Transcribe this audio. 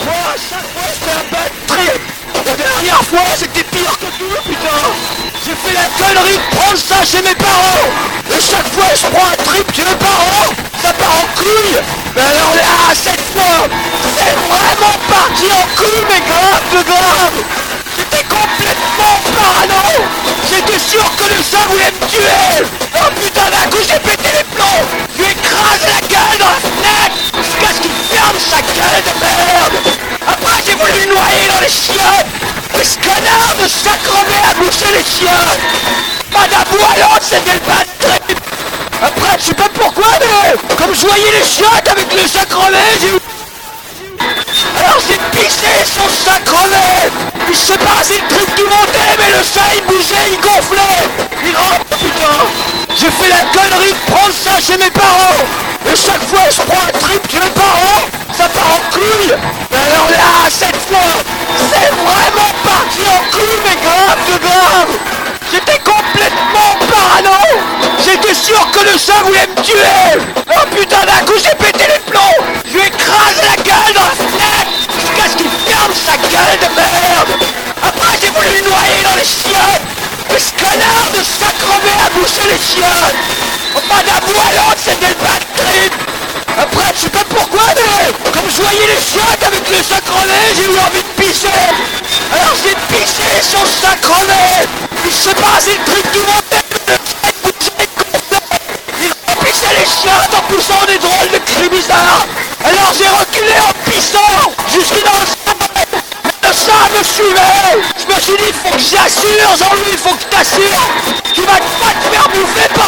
à chaque fois c'est un bad trip. La dernière fois c'était pire que tout, putain. J'ai fait la connerie de prendre ça chez mes parents. Et chaque fois je prends un trip chez mes parents, ça part en couille. Mais alors là, cette fois, c'est vraiment parti en couille, mais grave de grave. J'étais complètement parano. J'étais sûr que le chat voulait me tuer. Oh putain, d'un coup j'ai pété les plombs. Je lui ai écrasé la gueule dans la fenêtre jusqu'à ce qu'il ferme sa gueule de merde. Après j'ai voulu le noyer dans les chiottes. Et ce connard de chat crevé a bouché les chiottes. Madame Wallon, c'était le bad trip. Après je sais pas pourquoi, mais comme je voyais les chiottes avec le chat crevé, j'ai eu... Alors j'ai pissé son chat crevé. Puis je sais pas, c'est le truc qui montait, mais le chat il bougeait, il gonflait. Il rentre, putain. J'ai fait la connerie de prendre ça chez mes parents. Et chaque fois je prends un trip chez mes parents, ça part en couille. Mais alors là, cette fois, c'est vraiment parti en couille, mais grave de grave. J'étais complètement parano. J'étais sûr que le chat voulait me tuer. Oh putain, d'un coup j'ai pété les plombs. Je lui ai écrasé la gueule dans la fenêtre jusqu'à ce qu'il ferme sa gueule de merde. Après j'ai voulu le noyer dans les chiottes. Et ce connard de chat crevé a bouché les chiottes. Oh, Madame Wallon, c'était le bad trip. Après je sais pas pourquoi, mais comme je voyais les chiottes avec le chat crevé, j'ai eu envie de pisser. Alors j'ai pissé sur le chat crevé. Puis je sais pas, c'est le truc qui montait, mais le chat il bougeait, il gonflait. Il remplissait les chiottes en poussant des drôles de cris bizarres. Alors j'ai reculé en pissant jusque dans le sol. Le chat me suivait. Je me suis dit, il faut que j'assure, Jean-Louis, il faut que t'assures. Tu vas pas te faire bouffer par